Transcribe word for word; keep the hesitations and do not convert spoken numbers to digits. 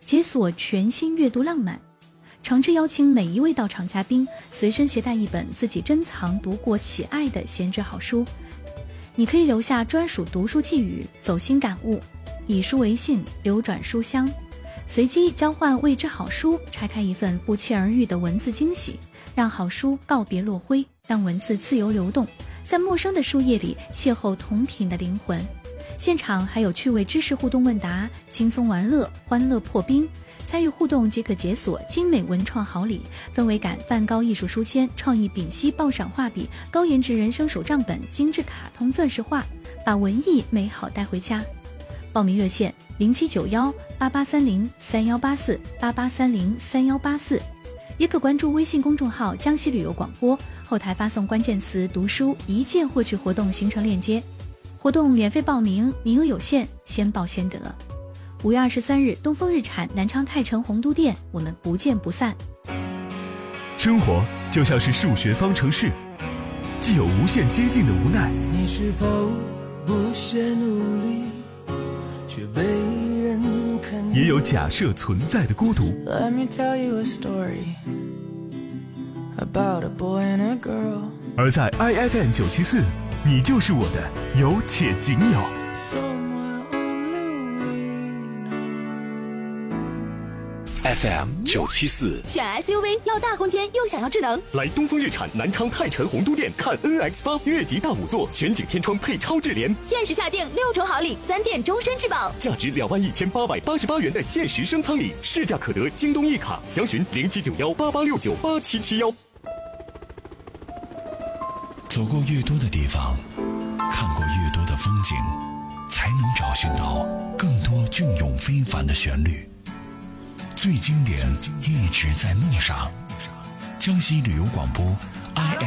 解锁全新阅读浪漫。诚挚邀请每一位到场嘉宾随身携带一本自己珍藏读过喜爱的闲置好书，你可以留下专属读书寄语，走心感悟，以书为信，流转书香，随机交换未知好书，拆开一份不期而遇的文字惊喜，让好书告别落灰，让文字自由流动，在陌生的书页里邂逅同频的灵魂。现场还有趣味知识互动问答，轻松玩乐，欢乐破冰。参与互动即可解锁精美文创好礼，氛围感梵高艺术书签、创意丙烯爆闪画笔、高颜值人生手账本、精致卡通钻石画，把文艺美好带回家。报名热线零七九幺八八三零三幺八四八八三零三幺八四，也可关注微信公众号江西旅游广播，后台发送关键词读书，一键获取活动行程链接。活动免费报名，名额有限，先报先得。五月二十三日，东风日产南昌泰城洪都店，我们不见不散。 生活就像是数学方程式，既有无限接近的无奈， 你是否不懈努力，却被人看， 也有假设存在的孤独。 Let me tell you a story about a boy and a girl。 而在 I F M 九七四，你就是我的有且仅有。 F M 九七四， 选 S U V 要大空间又想要智能， 来东风日产南昌泰城洪都店看 N X 八 越级大五座，全景天窗配超智联， 限时下定六重好礼，三电终身质保， 价值两万一千八百八十八元的限时升舱礼，市价可得京东一卡，详询零七九幺八八六九八七七幺。 走过越多的地方，看过越多的风景，才能找寻到更多隽永非凡的旋律。最经典一直在路上，江西旅游广播 I